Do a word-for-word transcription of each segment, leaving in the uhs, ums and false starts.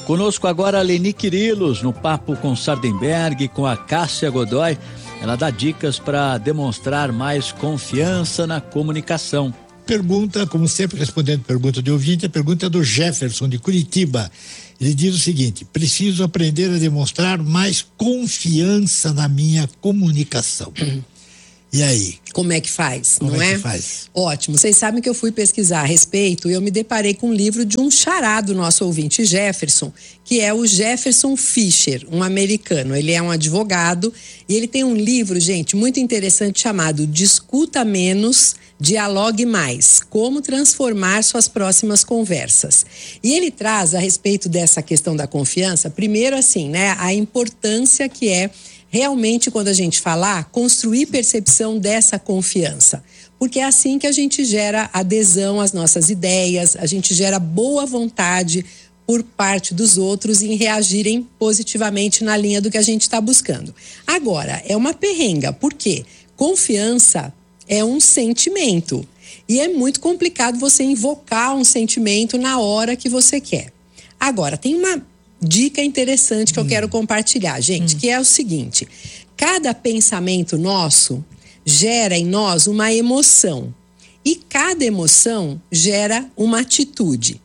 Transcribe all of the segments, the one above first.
Conosco agora a Leni Quirilos, no Papo com Sardenberg, com a Cássia Godoy. Ela dá dicas para demonstrar mais confiança na comunicação. Pergunta, como sempre, respondendo pergunta de ouvinte, a pergunta é do Jefferson, de Curitiba. Ele diz o seguinte: preciso aprender a demonstrar mais confiança na minha comunicação. Uhum. E aí? Como é que faz, Como não é? é? Que faz? Ótimo. Vocês sabem que eu fui pesquisar a respeito e eu me deparei com um livro de um xará do nosso ouvinte Jefferson, que é o Jefferson Fischer, um americano. Ele é um advogado e ele tem um livro, gente, muito interessante chamado Discuta Menos, Dialogue Mais, como transformar suas próximas conversas. E ele traz a respeito dessa questão da confiança, primeiro assim, né, a importância que é realmente, quando a gente falar, construir percepção dessa confiança. Porque é assim que a gente gera adesão às nossas ideias, a gente gera boa vontade por parte dos outros em reagirem positivamente na linha do que a gente está buscando. Agora, é uma perrenga, porque confiança é um sentimento. E é muito complicado você invocar um sentimento na hora que você quer. Agora, tem uma dica interessante que hum. eu quero compartilhar, gente, hum. que é o seguinte: cada pensamento nosso gera em nós uma emoção e cada emoção gera uma atitude.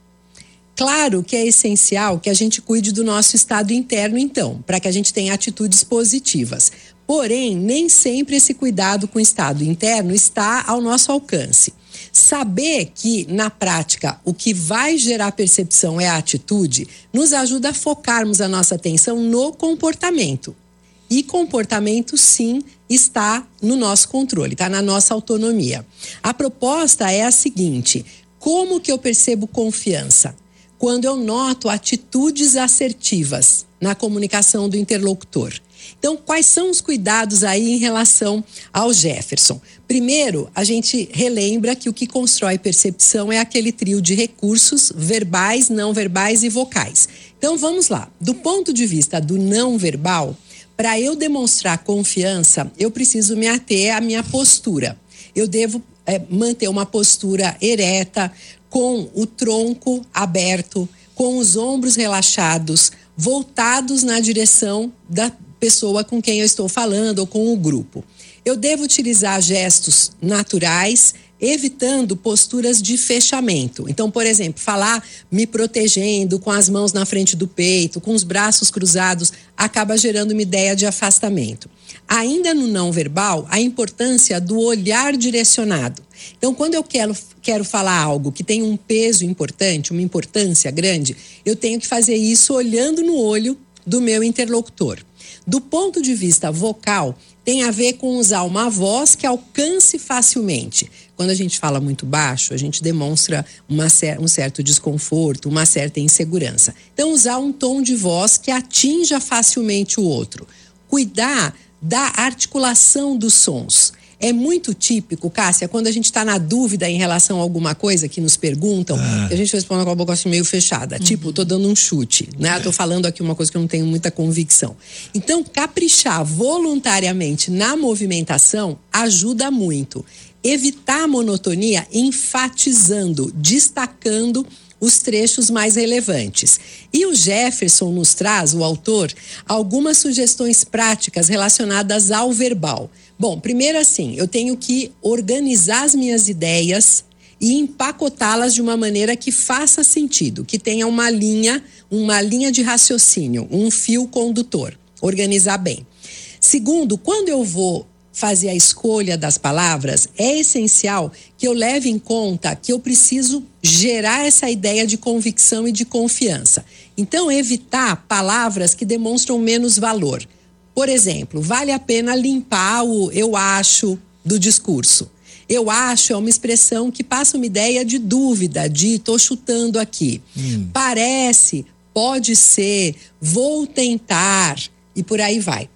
Claro que é essencial que a gente cuide do nosso estado interno, então, para que a gente tenha atitudes positivas. Porém, nem sempre esse cuidado com o estado interno está ao nosso alcance. Saber que, na prática, o que vai gerar percepção é a atitude, nos ajuda a focarmos a nossa atenção no comportamento. E comportamento, sim, está no nosso controle, está na nossa autonomia. A proposta é a seguinte: como que eu percebo confiança? Quando eu noto atitudes assertivas na comunicação do interlocutor. Então, quais são os cuidados aí em relação ao Jefferson? Primeiro, a gente relembra que o que constrói percepção é aquele trio de recursos verbais, não verbais e vocais. Então, vamos lá. Do ponto de vista do não verbal, para eu demonstrar confiança, eu preciso me ater à minha postura. Eu devo é, manter uma postura ereta, com o tronco aberto, com os ombros relaxados, voltados na direção da pessoa com quem eu estou falando ou com o grupo. Eu devo utilizar gestos naturais, evitando posturas de fechamento. Então, por exemplo, falar me protegendo, com as mãos na frente do peito, com os braços cruzados, acaba gerando uma ideia de afastamento. Ainda no não verbal, a importância do olhar direcionado. Então, quando eu quero, quero falar algo que tem um peso importante, uma importância grande, eu tenho que fazer isso olhando no olho do meu interlocutor. Do ponto de vista vocal, tem a ver com usar uma voz que alcance facilmente. Quando a gente fala muito baixo, a gente demonstra uma, um certo desconforto, uma certa insegurança. Então, usar um tom de voz que atinja facilmente o outro. Cuidar da articulação dos sons. É muito típico, Cássia, quando a gente está na dúvida em relação a alguma coisa que nos perguntam, ah. a gente responde com a boca assim meio fechada. Uhum. Tipo, tô dando um chute, né? É. Tô falando aqui uma coisa que eu não tenho muita convicção. Então, caprichar voluntariamente na movimentação ajuda muito. Evitar a monotonia enfatizando, destacando os trechos mais relevantes. E o Jefferson nos traz, o autor, algumas sugestões práticas relacionadas ao verbal. Bom, primeiro assim, eu tenho que organizar as minhas ideias e empacotá-las de uma maneira que faça sentido, que tenha uma linha, uma linha de raciocínio, um fio condutor. Organizar bem. Segundo, quando eu vou fazer a escolha das palavras, é essencial que eu leve em conta que eu preciso gerar essa ideia de convicção e de confiança. Então, evitar palavras que demonstram menos valor. Por exemplo, vale a pena limpar o eu acho do discurso. Eu acho é uma expressão que passa uma ideia de dúvida, de tô chutando aqui. Hum. Parece, pode ser, vou tentar e por aí vai.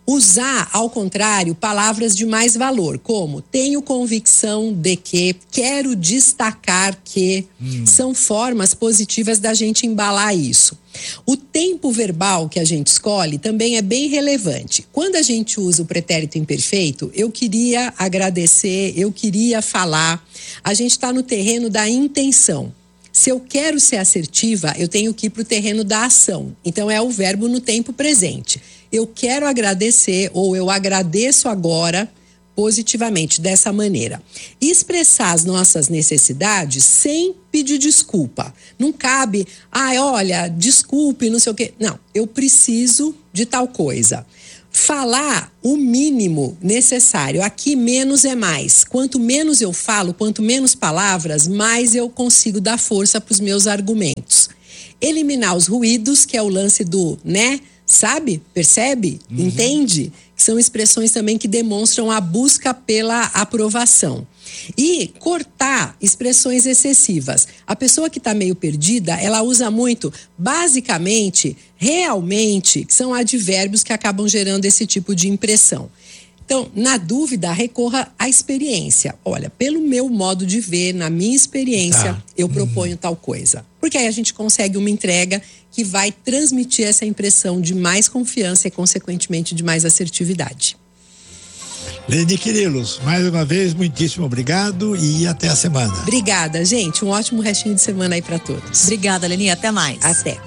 Usar, ao contrário, palavras de mais valor, como tenho convicção de que, quero destacar que, hum. são formas positivas da gente embalar isso. O tempo verbal que a gente escolhe também é bem relevante. Quando a gente usa o pretérito imperfeito, eu queria agradecer, eu queria falar, a gente está no terreno da intenção. Se eu quero ser assertiva, eu tenho que ir para o terreno da ação. Então, é o verbo no tempo presente. Eu quero agradecer ou eu agradeço agora positivamente, dessa maneira. Expressar as nossas necessidades sem pedir desculpa. Não cabe, ah, olha, desculpe, não sei o quê. Não, eu preciso de tal coisa. Falar o mínimo necessário. Aqui menos é mais. Quanto menos eu falo, quanto menos palavras, mais eu consigo dar força para os meus argumentos. Eliminar os ruídos, que é o lance do, né? Sabe? Percebe? Uhum. Entende? São expressões também que demonstram a busca pela aprovação. E cortar expressões excessivas. A pessoa que está meio perdida, ela usa muito, basicamente, realmente, que são advérbios que acabam gerando esse tipo de impressão. Então, na dúvida, recorra à experiência. Olha, pelo meu modo de ver, na minha experiência, tá. eu proponho uhum. tal coisa. Porque aí a gente consegue uma entrega que vai transmitir essa impressão de mais confiança e, consequentemente, de mais assertividade. Lene Quirilos, mais uma vez, muitíssimo obrigado e até a semana. Obrigada, gente. Um ótimo restinho de semana aí para todos. Obrigada, Leni. Até mais. Até.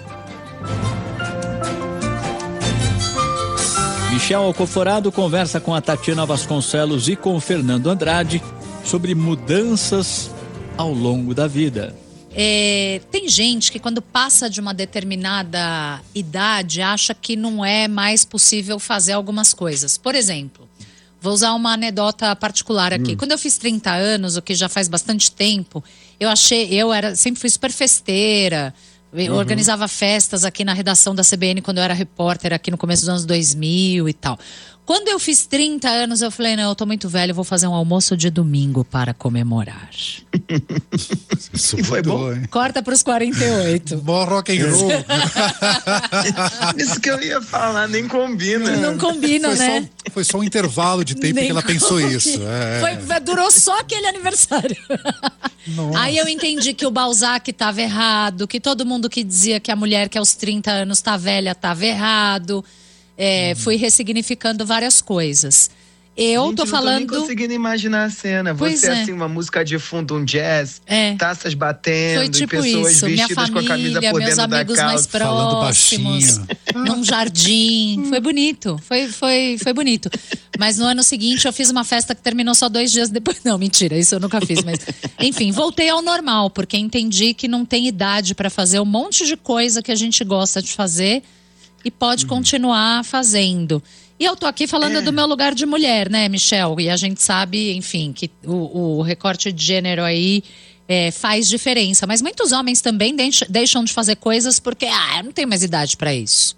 Michel Alcoforado conversa com a Tatiana Vasconcelos e com o Fernando Andrade sobre mudanças ao longo da vida. É, tem gente que quando passa de uma determinada idade acha que não é mais possível fazer algumas coisas. Por exemplo, vou usar uma anedota particular aqui. Hum. Quando eu fiz trinta anos, o que já faz bastante tempo, eu achei, eu era, sempre fui super festeira. Eu uhum. organizava festas aqui na redação da C B N quando eu era repórter aqui no começo dos anos dois mil e tal. Quando eu fiz trinta anos, eu falei, não, eu tô muito velho, eu vou fazer um almoço de domingo para comemorar. Isso e foi bom, hein? Corta pros quarenta e oito. Bom rock and roll. Isso que eu ia falar, nem combina. Não combina, foi né? Só, foi só um intervalo de tempo nem que ela combina. Pensou isso. É. Foi, durou só aquele aniversário. Nossa. Aí eu entendi que o Balzac estava errado, que todo mundo que dizia que a mulher que aos trinta anos está velha estava errado. É, uhum. Fui ressignificando várias coisas. Eu Gente, tô falando. Não tô nem conseguindo imaginar a cena. Pois Você, é. assim, uma música de fundo, um jazz, é. taças batendo, foi tipo e pessoas isso. vestidas Minha família, com a camisa por meus dentro amigos da mais próximos, num jardim. Foi bonito, foi, foi, foi bonito. Mas no ano seguinte eu fiz uma festa que terminou só dois dias depois. Não, mentira, isso eu nunca fiz. Mas, enfim, voltei ao normal, porque entendi que não tem idade para fazer um monte de coisa que a gente gosta de fazer e pode uhum. continuar fazendo. E eu tô aqui falando é. do meu lugar de mulher, né, Michel? E a gente sabe, enfim, que o, o recorte de gênero aí é, faz diferença. Mas muitos homens também deixam de fazer coisas porque, ah, eu não tenho mais idade para isso.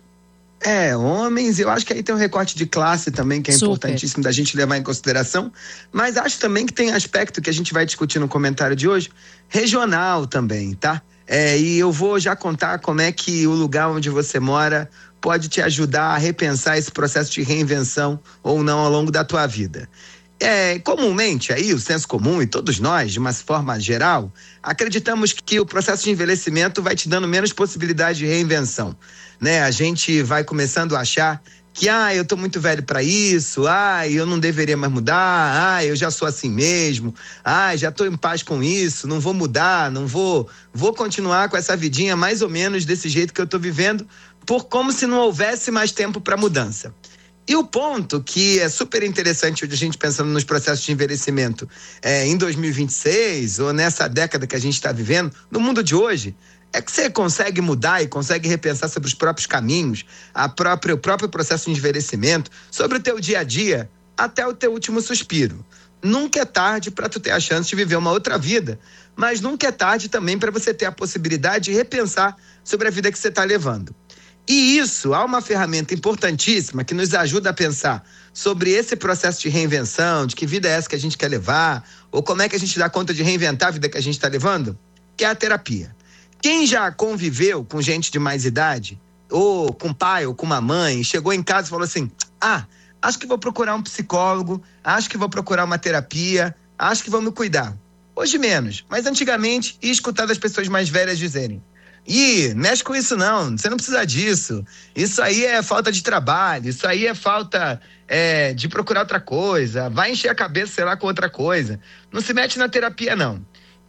É, homens, eu acho que aí tem um recorte de classe também, que é Super. importantíssimo da gente levar em consideração. Mas acho também que tem aspecto que a gente vai discutir no comentário de hoje, regional também, tá? É, e eu vou já contar como é que o lugar onde você mora pode te ajudar a repensar esse processo de reinvenção ou não ao longo da tua vida. É, comumente, aí, o senso comum e todos nós, de uma forma geral, acreditamos que o processo de envelhecimento vai te dando menos possibilidade de reinvenção, né? A gente vai começando a achar que, ah, eu tô muito velho para isso, ah, eu não deveria mais mudar, ah, eu já sou assim mesmo, ah, já tô em paz com isso, não vou mudar, não vou, vou continuar com essa vidinha mais ou menos desse jeito que eu tô vivendo, por como se não houvesse mais tempo para mudança. E o ponto que é super interessante a gente pensando nos processos de envelhecimento é, em dois mil e vinte e seis, ou nessa década que a gente está vivendo, no mundo de hoje, é que você consegue mudar e consegue repensar sobre os próprios caminhos, a própria, o próprio processo de envelhecimento, sobre o teu dia a dia, até o teu último suspiro. Nunca é tarde para tu ter a chance de viver uma outra vida, mas nunca é tarde também para você ter a possibilidade de repensar sobre a vida que você está levando. E isso, há uma ferramenta importantíssima que nos ajuda a pensar sobre esse processo de reinvenção, de que vida é essa que a gente quer levar, ou como é que a gente dá conta de reinventar a vida que a gente está levando, que é a terapia. Quem já conviveu com gente de mais idade, ou com pai, ou com uma mãe, chegou em casa e falou assim, ah, acho que vou procurar um psicólogo, acho que vou procurar uma terapia, acho que vou me cuidar. Hoje menos, mas antigamente, ia escutar das pessoas mais velhas dizerem, Ih, mexe com isso não, você não precisa disso. Isso aí é falta de trabalho, isso aí é falta é, de procurar outra coisa, vai encher a cabeça, sei lá, com outra coisa. Não se mete na terapia, não.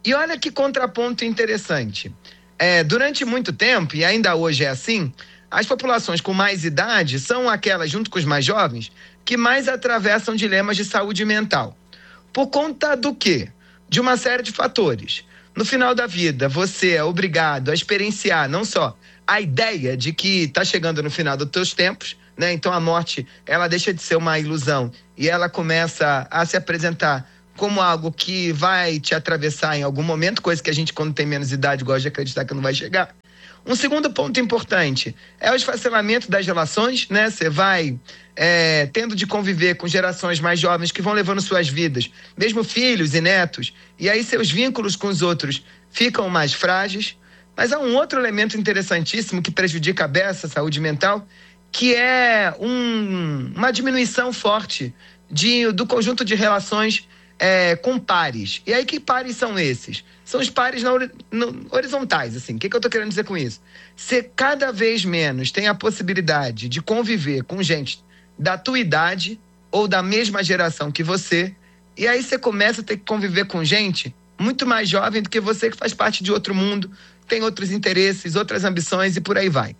E olha que contraponto interessante. É, durante muito tempo, e ainda hoje é assim, as populações com mais idade são aquelas, junto com os mais jovens, que mais atravessam dilemas de saúde mental. Por conta do quê? De uma série de fatores. No final da vida, você é obrigado a experienciar não só a ideia de que está chegando no final dos teus tempos, né? Então a morte, ela deixa de ser uma ilusão e ela começa a se apresentar como algo que vai te atravessar em algum momento, coisa que a gente, quando tem menos idade, gosta de acreditar que não vai chegar. Um segundo ponto importante é o esfacelamento das relações, né? Você vai é, tendo de conviver com gerações mais jovens que vão levando suas vidas, mesmo filhos e netos, e aí seus vínculos com os outros ficam mais frágeis. Mas há um outro elemento interessantíssimo que prejudica a beça, a saúde mental, que é um, uma diminuição forte de, do conjunto de relações é, com pares. E aí, que pares são esses? São os pares na, no, horizontais, assim. O que, que eu estou querendo dizer com isso? Você cada vez menos tem a possibilidade de conviver com gente da tua idade ou da mesma geração que você, e aí você começa a ter que conviver com gente muito mais jovem do que você, que faz parte de outro mundo, tem outros interesses, outras ambições e por aí vai.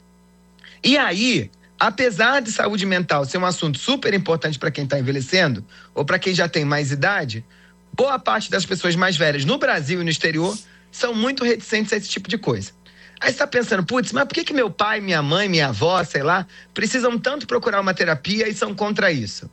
E aí, apesar de saúde mental ser um assunto super importante para quem está envelhecendo ou para quem já tem mais idade, boa parte das pessoas mais velhas no Brasil e no exterior são muito reticentes a esse tipo de coisa. Aí você está pensando, putz, mas por que que meu pai, minha mãe, minha avó, sei lá, precisam tanto procurar uma terapia e são contra isso?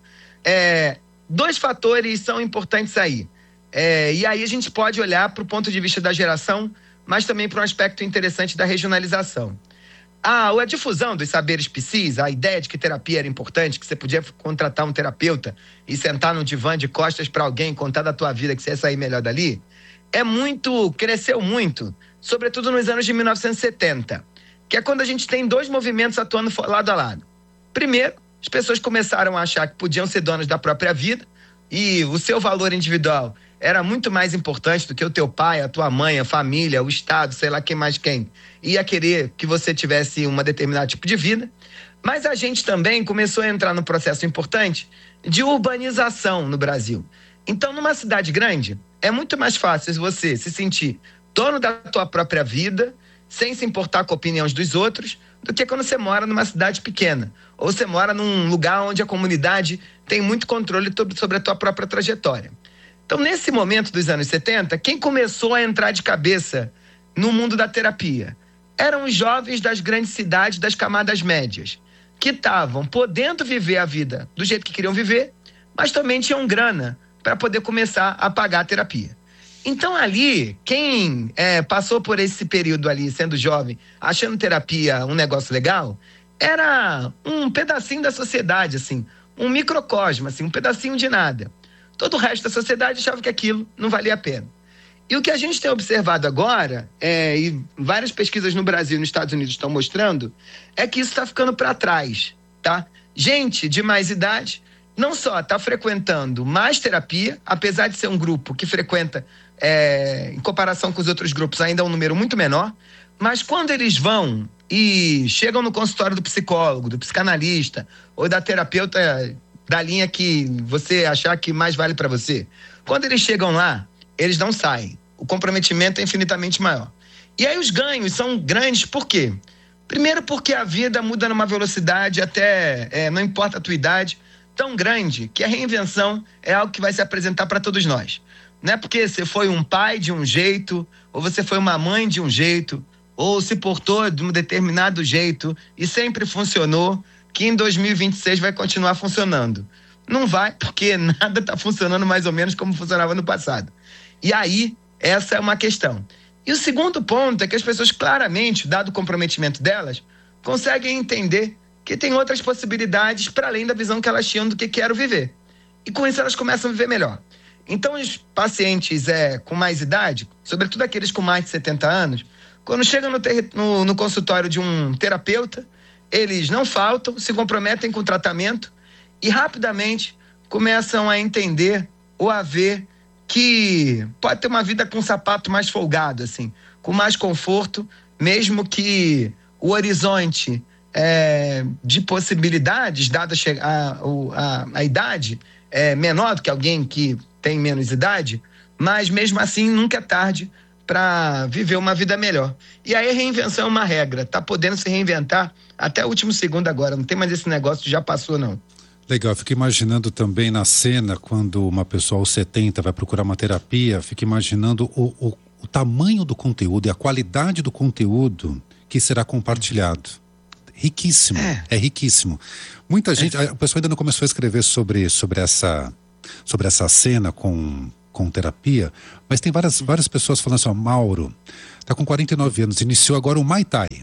É, dois fatores são importantes aí. É, e aí a gente pode olhar para o ponto de vista da geração, mas também para um aspecto interessante da regionalização. A, a difusão dos saberes psis, a ideia de que terapia era importante, que você podia contratar um terapeuta e sentar num divã de costas para alguém, contar da tua vida que você ia sair melhor dali, é muito, cresceu muito, sobretudo nos anos de mil novecentos e setenta, que é quando a gente tem dois movimentos atuando lado a lado. Primeiro, as pessoas começaram a achar que podiam ser donas da própria vida e o seu valor individual era muito mais importante do que o teu pai, a tua mãe, a família, o Estado, sei lá quem mais quem, ia querer que você tivesse um determinado tipo de vida. Mas a gente também começou a entrar num processo importante de urbanização no Brasil. Então, numa cidade grande, é muito mais fácil você se sentir dono da tua própria vida, sem se importar com opiniões dos outros, do que quando você mora numa cidade pequena. Ou você mora num lugar onde a comunidade tem muito controle sobre a tua própria trajetória. Então, nesse momento dos anos setenta, quem começou a entrar de cabeça no mundo da terapia eram os jovens das grandes cidades, das camadas médias, que estavam podendo viver a vida do jeito que queriam viver, mas também tinham grana para poder começar a pagar a terapia. Então, ali, quem é, passou por esse período ali, sendo jovem, achando terapia um negócio legal, era um pedacinho da sociedade, assim, um microcosmo, assim, um pedacinho de nada. Todo o resto da sociedade achava que aquilo não valia a pena. E o que a gente tem observado agora, é, e várias pesquisas no Brasil e nos Estados Unidos estão mostrando, é que isso está ficando para trás, tá? Gente de mais idade não só está frequentando mais terapia, apesar de ser um grupo que frequenta, é, em comparação com os outros grupos, ainda é um número muito menor, mas quando eles vão e chegam no consultório do psicólogo, do psicanalista ou da terapeuta da linha que você achar que mais vale para você, quando eles chegam lá, eles não saem. O comprometimento é infinitamente maior. E aí os ganhos são grandes, por quê? Primeiro porque a vida muda numa velocidade até, é, não importa a tua idade, tão grande que a reinvenção é algo que vai se apresentar para todos nós. Não é porque você foi um pai de um jeito, ou você foi uma mãe de um jeito, ou se portou de um determinado jeito e sempre funcionou, que em dois mil e vinte e seis vai continuar funcionando. Não vai, porque nada está funcionando mais ou menos como funcionava no passado. E aí, essa é uma questão. E o segundo ponto é que as pessoas claramente, dado o comprometimento delas, conseguem entender que tem outras possibilidades para além da visão que elas tinham do que quero viver. E com isso elas começam a viver melhor. Então os pacientes é, com mais idade, sobretudo aqueles com mais de setenta anos, quando chegam no, ter, no, no consultório de um terapeuta, eles não faltam, se comprometem com o tratamento e rapidamente começam a entender ou a ver que pode ter uma vida com um sapato mais folgado, assim, com mais conforto, mesmo que o horizonte é, de possibilidades, dada a, a, a idade, é menor do que alguém que tem menos idade, mas mesmo assim nunca é tarde para viver uma vida melhor. E aí reinvenção é uma regra, tá podendo se reinventar até o último segundo agora, não tem mais esse negócio de já passou não. Legal, eu fico imaginando também na cena, quando uma pessoa aos setenta vai procurar uma terapia, fico imaginando o, o, o tamanho do conteúdo e a qualidade do conteúdo que será compartilhado. Riquíssimo, é, é riquíssimo. Muita gente, é. O pessoal ainda não começou a escrever sobre, sobre, essa, sobre essa cena com, com terapia, mas tem várias, várias pessoas falando assim, ó, Mauro, tá com quarenta e nove anos, iniciou agora o Muay Thai.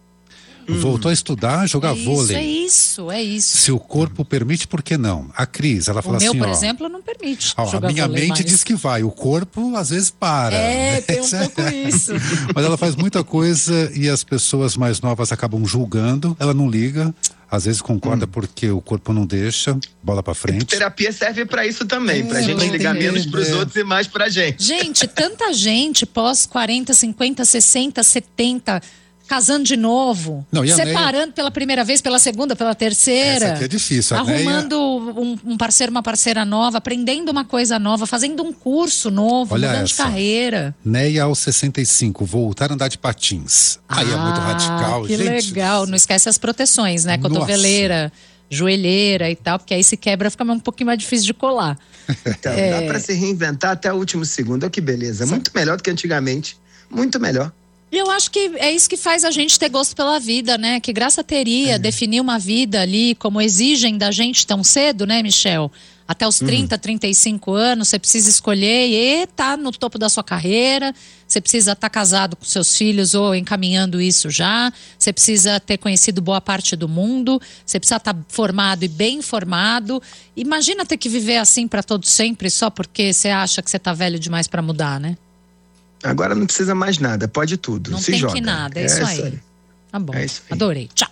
Hum. Voltou a estudar, jogar é isso, vôlei. É isso, é isso. Se o corpo permite, por que não? A Cris, ela fala o meu, assim, por ó, exemplo, não permite ó, jogar a minha vôlei mente mais. diz que vai, o corpo às vezes para. É, né? tem um pouco isso. Mas ela faz muita coisa e as pessoas mais novas acabam julgando, ela não liga, às vezes concorda hum. porque o corpo não deixa, bola pra frente. A terapia serve pra isso também, é, pra gente ligar entender. menos pros é. outros e mais pra gente. Gente, tanta gente pós quarenta, cinquenta, sessenta, setenta... casando de novo, não, separando Neia... pela primeira vez, pela segunda, pela terceira. Essa aqui é difícil. A arrumando Neia... um, um parceiro, uma parceira nova, aprendendo uma coisa nova, fazendo um curso novo, Olha mudando essa. de carreira. Neia aos sessenta e cinco, voltar a andar de patins. Ah, aí é muito radical, que gente. Que legal, não esquece as proteções, né? Cotoveleira, Nossa. joelheira e tal, porque aí se quebra, fica um pouquinho mais difícil de colar. Então, é... dá pra se reinventar até o último segundo, olha que beleza. Sim. Muito melhor do que antigamente, muito melhor. E eu acho que é isso que faz a gente ter gosto pela vida, né? Que graça teria é. definir uma vida ali como exigem da gente tão cedo, né, Michel? Até os trinta, uhum. trinta e cinco anos, você precisa escolher e tá no topo da sua carreira, você precisa estar tá casado com seus filhos ou encaminhando isso já, você precisa ter conhecido boa parte do mundo, você precisa estar tá formado e bem formado. Imagina ter que viver assim para todo sempre só porque você acha que você tá velho demais para mudar, né? Agora não precisa mais nada, pode tudo. Não se tem joga. que nada, é, é isso aí. aí. Tá bom, é isso aí. Adorei. Tchau.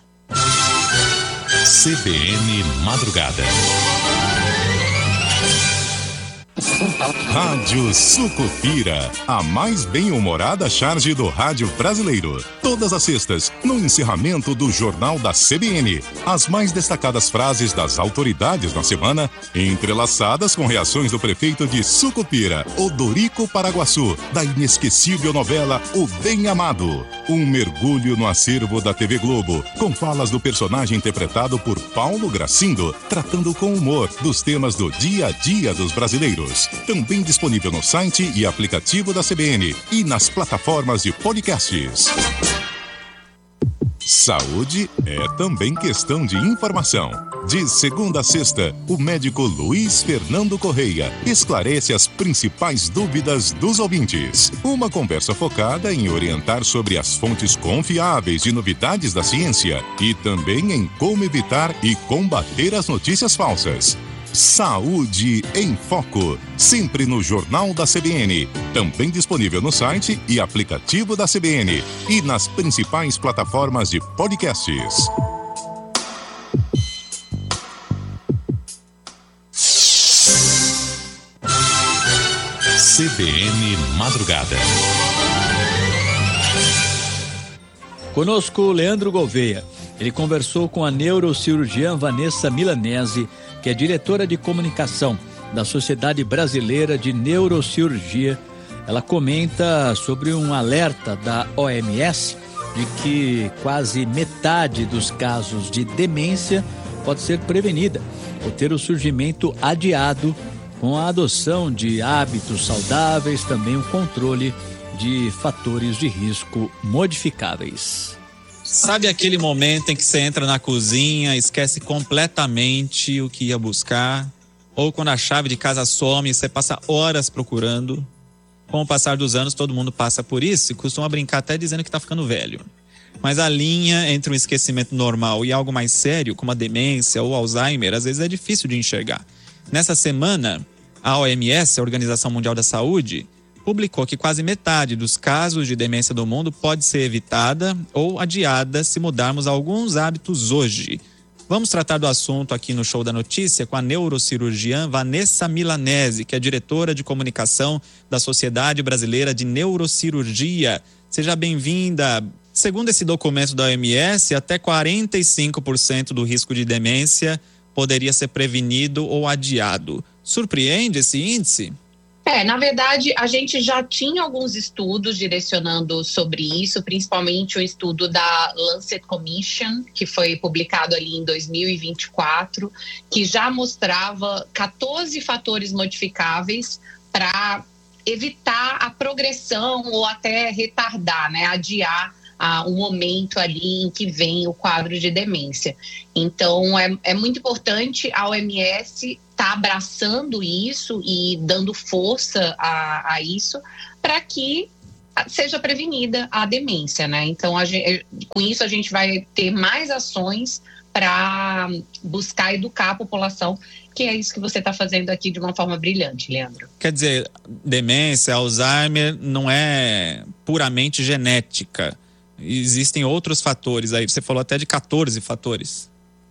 C B N Madrugada. Rádio Sucupira, a mais bem-humorada charge do rádio brasileiro. Todas as sextas, no encerramento do Jornal da C B N. As mais destacadas frases das autoridades na semana, entrelaçadas com reações do prefeito de Sucupira, Odorico Paraguaçu, da inesquecível novela O Bem Amado. Um mergulho no acervo da T V Globo, com falas do personagem interpretado por Paulo Gracindo, tratando com humor dos temas do dia a dia dos brasileiros. Também disponível no site e aplicativo da C B N e nas plataformas de podcasts. Saúde é também questão de informação. De segunda a sexta, o médico Luiz Fernando Correia esclarece as principais dúvidas dos ouvintes. Uma conversa focada em orientar sobre as fontes confiáveis de novidades da ciência e também em como evitar e combater as notícias falsas. Saúde em Foco, sempre no Jornal da C B N, também disponível no site e aplicativo da C B N e nas principais plataformas de podcasts. C B N Madrugada. Conosco Leandro Gouveia. Ele conversou com a neurocirurgiã Vanessa Milanese, que é diretora de comunicação da Sociedade Brasileira de Neurocirurgia. Ela comenta sobre um alerta da O M S de que quase metade dos casos de demência pode ser prevenida ou ter o surgimento adiado com a adoção de hábitos saudáveis, também o controle de fatores de risco modificáveis. Sabe aquele momento em que você entra na cozinha, esquece completamente o que ia buscar? Ou quando a chave de casa some, você passa horas procurando? Com o passar dos anos, todo mundo passa por isso e costuma brincar até dizendo que está ficando velho. Mas a linha entre um esquecimento normal e algo mais sério, como a demência ou Alzheimer, às vezes é difícil de enxergar. Nessa semana, a O M S, a Organização Mundial da Saúde, publicou que quase metade dos casos de demência do mundo pode ser evitada ou adiada se mudarmos alguns hábitos hoje. Vamos tratar do assunto aqui no Show da Notícia com a neurocirurgiã Vanessa Milanese, que é diretora de comunicação da Sociedade Brasileira de Neurocirurgia. Seja bem-vinda. Segundo esse documento da O M S, até quarenta e cinco por cento do risco de demência poderia ser prevenido ou adiado. Surpreende esse índice? É, na verdade, a gente já tinha alguns estudos direcionando sobre isso, principalmente o estudo da Lancet Commission, que foi publicado ali em dois mil e vinte e quatro, que já mostrava quatorze fatores modificáveis para evitar a progressão ou até retardar, né, adiar o um momento ali em que vem o quadro de demência. Então, é, é muito importante a O M S estar tá abraçando isso e dando força a, a isso para que seja prevenida a demência, né? Então, a gente, com isso, a gente vai ter mais ações para buscar educar a população, que é isso que você está fazendo aqui de uma forma brilhante, Leandro. Quer dizer, demência, Alzheimer não é puramente genética. Existem outros fatores aí, você falou até de quatorze fatores.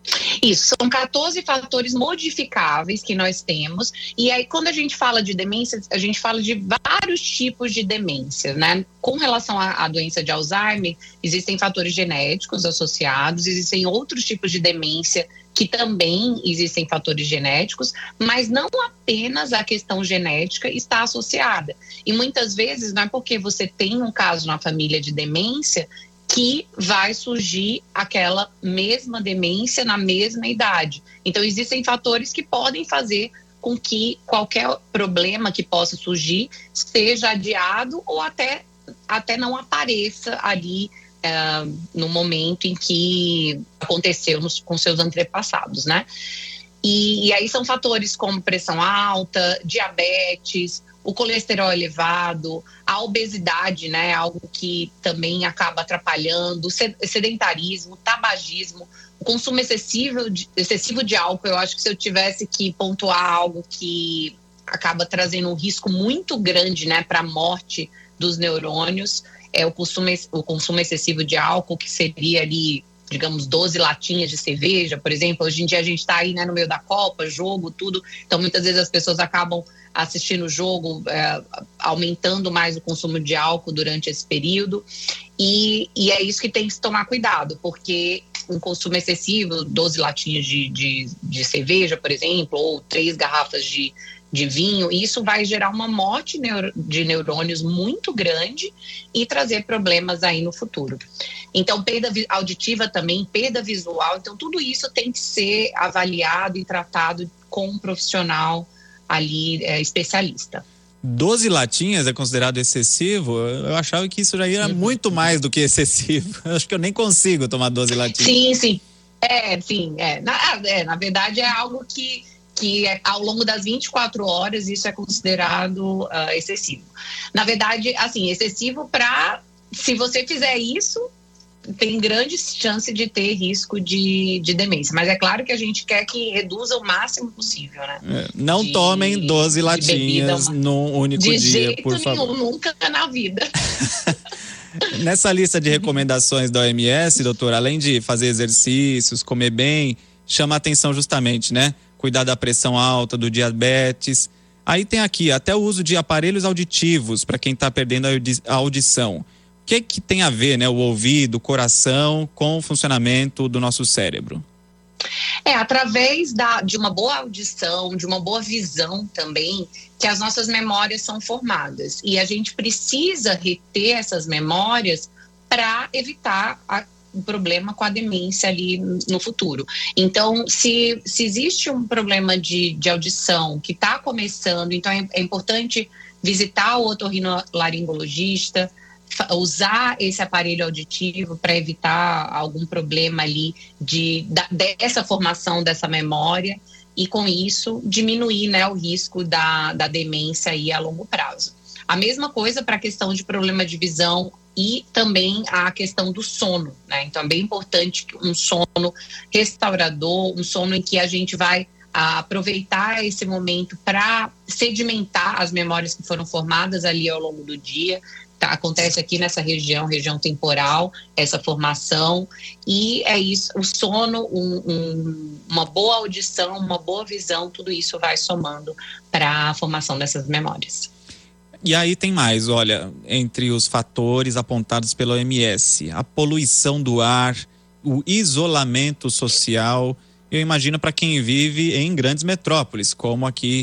Isso, são quatorze fatores modificáveis que nós temos, e aí quando a gente fala de demência, a gente fala de vários tipos de demência, né? Com relação à, à doença de Alzheimer, existem fatores genéticos associados, existem outros tipos de demência que também existem fatores genéticos, mas não apenas a questão genética está associada. E muitas vezes não é porque você tem um caso na família de demência que vai surgir aquela mesma demência na mesma idade. Então, existem fatores que podem fazer com que qualquer problema que possa surgir seja adiado ou até, até não apareça ali uh, no momento em que aconteceu nos, com seus antepassados, né? E, e aí são fatores como pressão alta, diabetes, o colesterol elevado, a obesidade, né, algo que também acaba atrapalhando, o sedentarismo, o tabagismo, o consumo excessivo de, excessivo de álcool. Eu acho que se eu tivesse que pontuar algo que acaba trazendo um risco muito grande, né, para a morte dos neurônios, é o consumo, o consumo excessivo de álcool, que seria ali, digamos, doze latinhas de cerveja, por exemplo. Hoje em dia a gente está aí, né, no meio da Copa, jogo, tudo, então muitas vezes as pessoas acabam assistindo o jogo, é, aumentando mais o consumo de álcool durante esse período, e, e é isso que tem que se tomar cuidado, porque um consumo excessivo, doze latinhas de, de, de cerveja, por exemplo, ou três garrafas de, de vinho, isso vai gerar uma morte neuro, de neurônios muito grande e trazer problemas aí no futuro. Então, perda auditiva também, perda visual, então tudo isso tem que ser avaliado e tratado com um profissional ali é, especialista. doze latinhas é considerado excessivo? Eu achava que isso já era muito mais do que excessivo. Eu acho que eu nem consigo tomar doze latinhas. Sim, sim. É, sim. É. Na, é, na verdade, é algo que, que é, ao longo das vinte e quatro horas, isso é considerado uh, excessivo. Na verdade, assim, excessivo para... Se você fizer isso, tem grande chance de ter risco de, de demência. Mas é claro que a gente quer que reduza o máximo possível, né? É, não de, tomem doze latinhas num único de dia, jeito por favor. Nenhum, nunca na vida. Nessa lista de recomendações da O M S, doutora, além de fazer exercícios, comer bem, chama a atenção justamente, né? Cuidar da pressão alta, do diabetes. Aí tem aqui até o uso de aparelhos auditivos para quem está perdendo a audição. O que, que tem a ver, né, o ouvido, o coração, com o funcionamento do nosso cérebro? É, através da, de uma boa audição, de uma boa visão também, que as nossas memórias são formadas. E a gente precisa reter essas memórias para evitar a, o problema com a demência ali no futuro. Então, se, se existe um problema de, de audição que está começando, então é, é importante visitar o otorrinolaringologista, usar esse aparelho auditivo para evitar algum problema ali de, da, dessa formação dessa memória e com isso diminuir, né, o risco da, da demência aí a longo prazo. A mesma coisa para a questão de problema de visão e também a questão do sono, né? Então é bem importante um sono restaurador, um sono em que a gente vai aproveitar esse momento para sedimentar as memórias que foram formadas ali ao longo do dia. Tá, acontece aqui nessa região, região temporal, essa formação, e é isso, o sono, um, um, uma boa audição, uma boa visão, tudo isso vai somando para a formação dessas memórias. E aí tem mais, olha, entre os fatores apontados pela O M S, a poluição do ar, o isolamento social, eu imagino para quem vive em grandes metrópoles, como aqui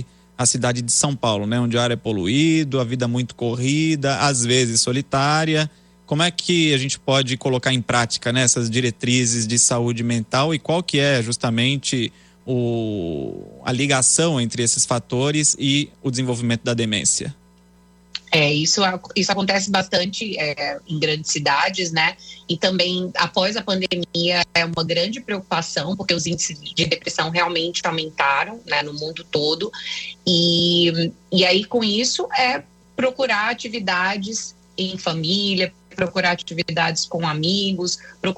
a cidade de São Paulo, né? Onde o ar é poluído, a vida muito corrida, às vezes solitária. Como é que a gente pode colocar em prática, né, essas diretrizes de saúde mental e qual que é justamente o, a ligação entre esses fatores e o desenvolvimento da demência? É, isso, isso acontece bastante é, em grandes cidades, né? E também, após a pandemia, é uma grande preocupação, porque os índices de depressão realmente aumentaram, né, no mundo todo. E, e aí, com isso, é procurar atividades em família, procurar atividades com amigos, procurar